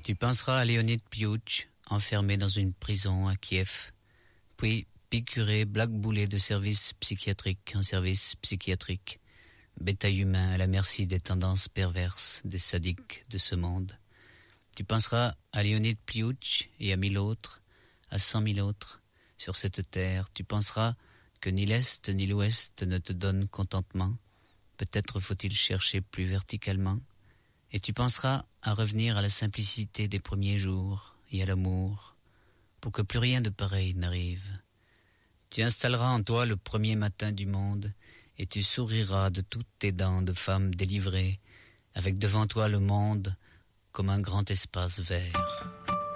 Tu penseras à Leonid Piouch, enfermé dans une prison à Kiev, puis piqûré, blackboulé de service psychiatrique en service psychiatrique, bétail humain à la merci des tendances perverses des sadiques de ce monde. Tu penseras à Leonid Piouch et à 1000 autres, à 100 000 autres, sur cette terre. Tu penseras que ni l'Est ni l'Ouest ne te donnent contentement. Peut-être faut-il chercher plus verticalement. Et tu penseras à revenir à la simplicité des premiers jours et à l'amour, pour que plus rien de pareil n'arrive. Tu installeras en toi le premier matin du monde, et tu souriras de toutes tes dents de femme délivrée, avec devant toi le monde comme un grand espace vert.